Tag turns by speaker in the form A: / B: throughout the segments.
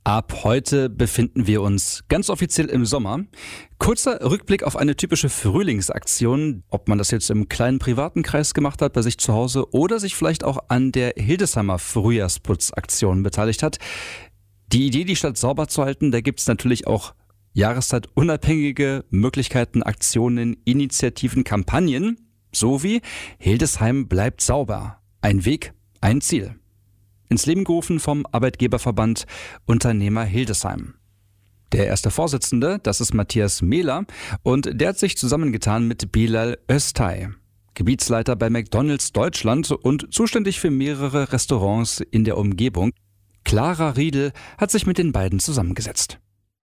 A: Ab heute befinden wir uns ganz offiziell im Sommer. Kurzer Rückblick auf eine typische Frühlingsaktion, ob man das jetzt im kleinen privaten Kreis gemacht hat, bei sich zu Hause oder sich vielleicht auch an der Hildesheimer Frühjahrsputzaktion beteiligt hat. Die Idee, die Stadt sauber zu halten, da gibt es natürlich auch jahreszeitunabhängige Möglichkeiten, Aktionen, Initiativen, Kampagnen, so wie Hildesheim bleibt sauber. Ein Weg, ein Ziel. Ins Leben gerufen vom Arbeitgeberverband Unternehmer Hildesheim. Der erste Vorsitzende, das ist Matthias Mehler, und der hat sich zusammengetan mit Bilal Öztay, Gebietsleiter bei McDonald's Deutschland und zuständig für mehrere Restaurants in der Umgebung. Clara Riedel hat sich mit den beiden zusammengesetzt.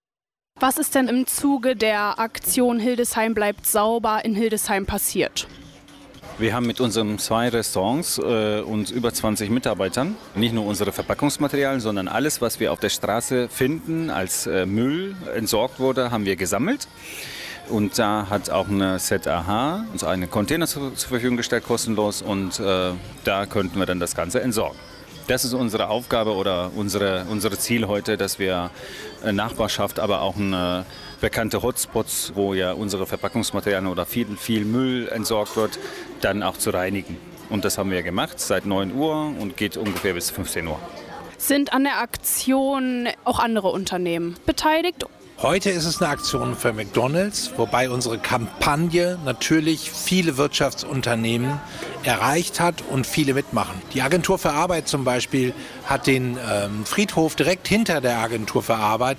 B: Was ist denn im Zuge der Aktion Hildesheim bleibt sauber in Hildesheim passiert?
C: Wir haben mit unseren 2 Restaurants und über 20 Mitarbeitern nicht nur unsere Verpackungsmaterialien, sondern alles, was wir auf der Straße finden, als Müll entsorgt wurde, haben wir gesammelt. Und da hat auch eine ZAH uns einen Container zur Verfügung gestellt, kostenlos. Und da könnten wir dann das Ganze entsorgen. Das ist unsere Aufgabe oder unsere Ziel heute, dass wir Nachbarschaft, aber auch eine bekannte Hotspots, wo ja unsere Verpackungsmaterialien oder viel Müll entsorgt wird, dann auch zu reinigen. Und das haben wir gemacht seit 9 Uhr und geht ungefähr bis 15 Uhr.
B: Sind an der Aktion auch andere Unternehmen beteiligt?
D: Heute ist es eine Aktion für McDonald's, wobei unsere Kampagne natürlich viele Wirtschaftsunternehmen erreicht hat und viele mitmachen. Die Agentur für Arbeit zum Beispiel hat den Friedhof direkt hinter der Agentur für Arbeit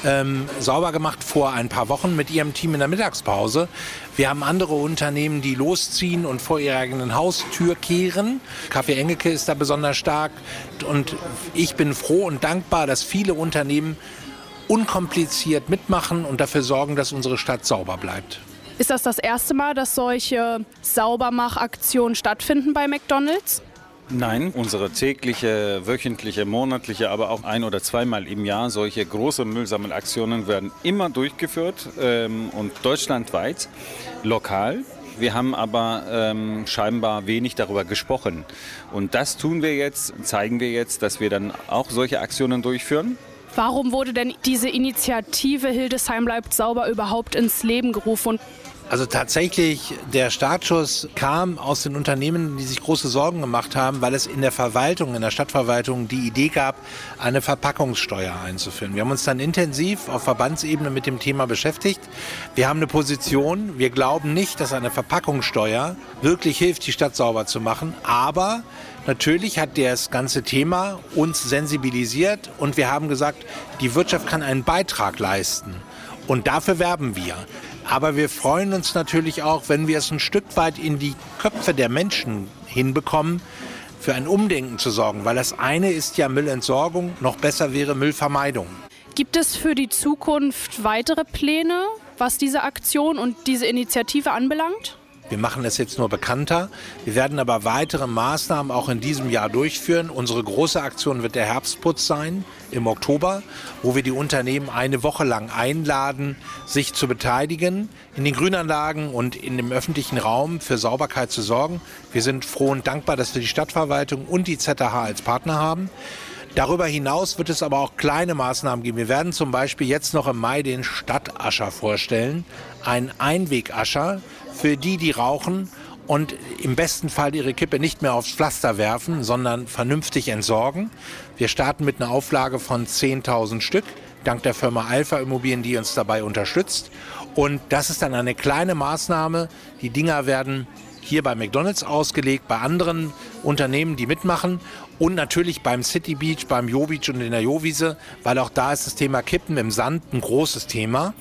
D: sauber gemacht vor ein paar Wochen mit ihrem Team in der Mittagspause. Wir haben andere Unternehmen, die losziehen und vor ihrer eigenen Haustür kehren. Café Engelke ist da besonders stark und ich bin froh und dankbar, dass viele Unternehmen unkompliziert mitmachen und dafür sorgen, dass unsere Stadt sauber bleibt.
B: Ist das erste Mal, dass solche Saubermachaktionen stattfinden bei McDonald's?
C: Nein, unsere tägliche, wöchentliche, monatliche, aber auch 1- oder 2-mal im Jahr solche große Müllsammelaktionen werden immer durchgeführt und deutschlandweit, lokal. Wir haben aber scheinbar wenig darüber gesprochen. Und das tun wir jetzt, zeigen wir jetzt, dass wir dann auch solche Aktionen durchführen.
B: Warum wurde denn diese Initiative Hildesheim bleibt sauber überhaupt ins Leben gerufen?
D: Also tatsächlich, der Startschuss kam aus den Unternehmen, die sich große Sorgen gemacht haben, weil es in der Verwaltung, in der Stadtverwaltung die Idee gab, eine Verpackungssteuer einzuführen. Wir haben uns dann intensiv auf Verbandsebene mit dem Thema beschäftigt. Wir haben eine Position, wir glauben nicht, dass eine Verpackungssteuer wirklich hilft, die Stadt sauber zu machen, aber natürlich hat das ganze Thema uns sensibilisiert und wir haben gesagt, die Wirtschaft kann einen Beitrag leisten und dafür werben wir. Aber wir freuen uns natürlich auch, wenn wir es ein Stück weit in die Köpfe der Menschen hinbekommen, für ein Umdenken zu sorgen. Weil das eine ist ja Müllentsorgung, noch besser wäre Müllvermeidung.
B: Gibt es für die Zukunft weitere Pläne, was diese Aktion und diese Initiative anbelangt?
D: Wir machen es jetzt nur bekannter. Wir werden aber weitere Maßnahmen auch in diesem Jahr durchführen. Unsere große Aktion wird der Herbstputz sein im Oktober, wo wir die Unternehmen eine Woche lang einladen, sich zu beteiligen, in den Grünanlagen und in dem öffentlichen Raum für Sauberkeit zu sorgen. Wir sind froh und dankbar, dass wir die Stadtverwaltung und die ZAH als Partner haben. Darüber hinaus wird es aber auch kleine Maßnahmen geben. Wir werden zum Beispiel jetzt noch im Mai den Stadtascher vorstellen, einen Einwegascher für die, die rauchen und im besten Fall ihre Kippe nicht mehr aufs Pflaster werfen, sondern vernünftig entsorgen. Wir starten mit einer Auflage von 10.000 Stück, dank der Firma Alpha Immobilien, die uns dabei unterstützt. Und das ist dann eine kleine Maßnahme. Die Dinger werden hier bei McDonald's ausgelegt, bei anderen Unternehmen, die mitmachen und natürlich beim City Beach, beim Jo Beach und in der Jo-Wiese, weil auch da ist das Thema Kippen im Sand ein großes Thema.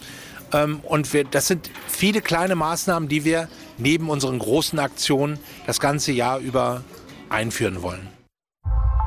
D: Das sind viele kleine Maßnahmen, die wir neben unseren großen Aktionen das ganze Jahr über einführen wollen.